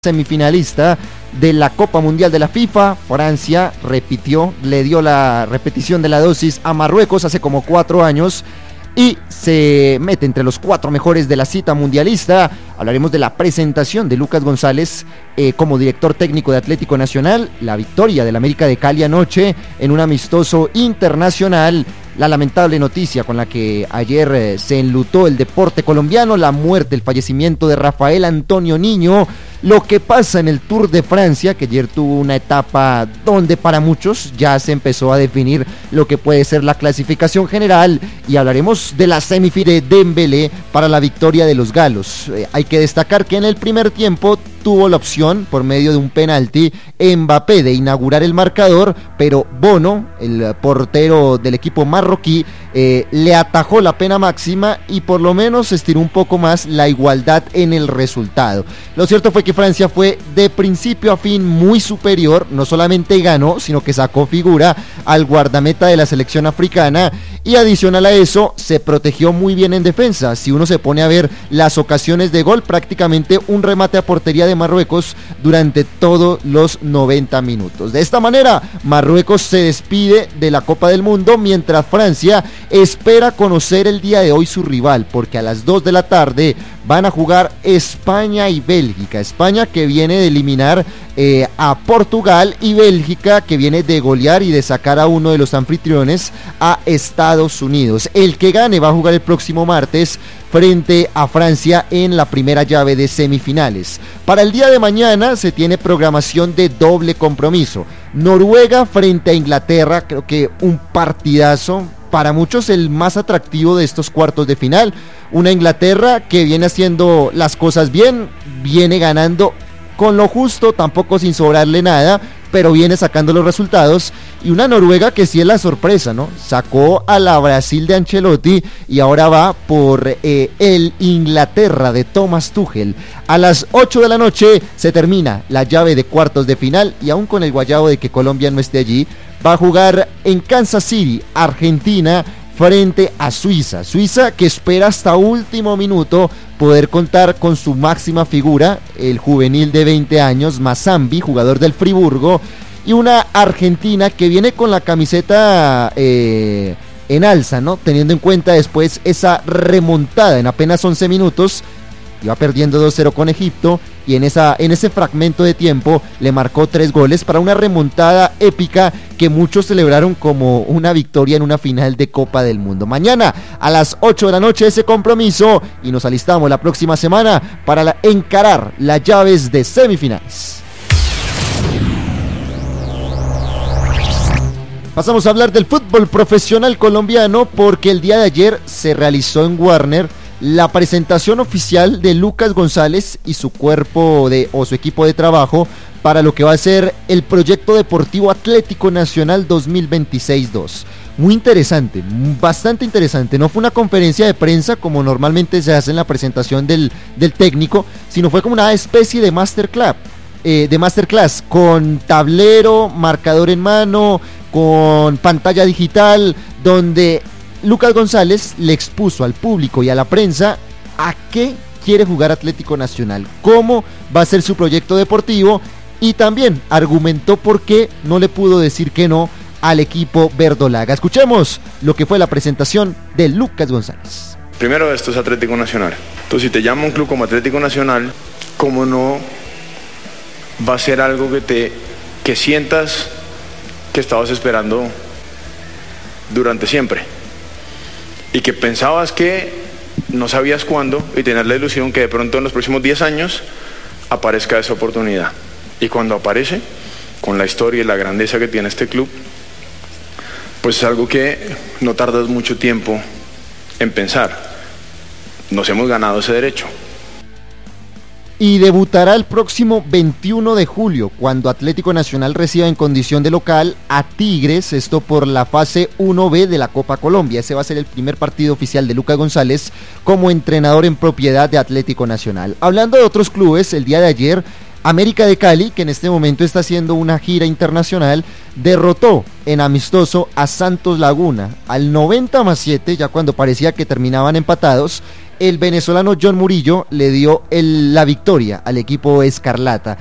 semifinalista de la Copa Mundial de la FIFA. Francia le dio la repetición de la dosis a Marruecos hace como 4 años y se mete entre los 4 mejores de la cita mundialista. Hablaremos de la presentación de Lucas González como director técnico de Atlético Nacional, la victoria del América de Cali anoche en un amistoso internacional, la lamentable noticia con la que ayer se enlutó el deporte colombiano, la muerte, el fallecimiento de Rafael Antonio Niño, lo que pasa en el Tour de Francia, que ayer tuvo una etapa donde para muchos ya se empezó a definir lo que puede ser la clasificación general, y hablaremos de la semifinal de Dembélé para la victoria de los galos. Hay que destacar que en el primer tiempo tuvo la opción, por medio de un penalti, Mbappé, de inaugurar el marcador, pero Bono, el portero del equipo marroquí, le atajó la pena máxima y por lo menos estiró un poco más la igualdad en el resultado. Lo cierto fue que Francia fue de principio a fin muy superior, no solamente ganó, sino que sacó figura al guardameta de la selección africana, y adicional a eso, se protegió muy bien en defensa. Si uno se pone a ver las ocasiones de gol, prácticamente un remate a portería de Marruecos durante todos los 90 minutos. De esta manera, Marruecos se despide de la Copa del Mundo, mientras Francia espera conocer el día de hoy su rival, porque a las 2 de la tarde van a jugar España y Bélgica. España, que viene de eliminar a Portugal, y Bélgica, que viene de golear y de sacar a uno de los anfitriones, a Estados Unidos. El que gane va a jugar el próximo martes frente a Francia en la primera llave de semifinales. Para el día de mañana se tiene programación de doble compromiso. Noruega frente a Inglaterra, creo que un partidazo, para muchos el más atractivo de estos cuartos de final. Una Inglaterra que viene haciendo las cosas bien, viene ganando con lo justo, tampoco sin sobrarle nada, pero viene sacando los resultados, y una Noruega que sí es la sorpresa, ¿no? Sacó a la Brasil de Ancelotti y ahora va por el Inglaterra de Thomas Tuchel. A las 8 de la noche se termina la llave de cuartos de final, y aún con el guayabo de que Colombia no esté allí, va a jugar en Kansas City, Argentina, frente a Suiza. Suiza que espera hasta último minuto poder contar con su máxima figura, el juvenil de 20 años, Mazambi, jugador del Friburgo, y una Argentina que viene con la camiseta en alza, ¿no? Teniendo en cuenta después esa remontada en apenas 11 minutos, iba perdiendo 2-0 con Egipto, y en ese fragmento de tiempo le marcó 3 goles para una remontada épica que muchos celebraron como una victoria en una final de Copa del Mundo. Mañana a las 8 de la noche ese compromiso, y nos alistamos la próxima semana para encarar las llaves de semifinales. Pasamos a hablar del fútbol profesional colombiano, porque el día de ayer se realizó en Warner la presentación oficial de Lucas González y su su equipo de trabajo para lo que va a ser el proyecto deportivo Atlético Nacional 2026-2. Muy interesante, bastante interesante. No fue una conferencia de prensa como normalmente se hace en la presentación del técnico, sino fue como una especie de masterclass con tablero, marcador en mano, con pantalla digital, donde Lucas González le expuso al público y a la prensa a qué quiere jugar Atlético Nacional, cómo va a ser su proyecto deportivo, y también argumentó por qué no le pudo decir que no al equipo verdolaga. Escuchemos lo que fue la presentación de Lucas González. Primero, esto es Atlético Nacional. Entonces, si te llama un club como Atlético Nacional, ¿cómo no va a ser algo que sientas que estabas esperando durante siempre? Y que pensabas que no sabías cuándo, y tener la ilusión que de pronto en los próximos 10 años aparezca esa oportunidad. Y cuando aparece, con la historia y la grandeza que tiene este club, pues es algo que no tardas mucho tiempo en pensar. Nos hemos ganado ese derecho. Y debutará el próximo 21 de julio, cuando Atlético Nacional reciba en condición de local a Tigres, esto por la fase 1B de la Copa Colombia. Ese va a ser el primer partido oficial de Lucas González como entrenador en propiedad de Atlético Nacional. Hablando de otros clubes, el día de ayer, América de Cali, que en este momento está haciendo una gira internacional, derrotó en amistoso a Santos Laguna al 90+7, ya cuando parecía que terminaban empatados, el venezolano John Murillo le dio la victoria al equipo escarlata.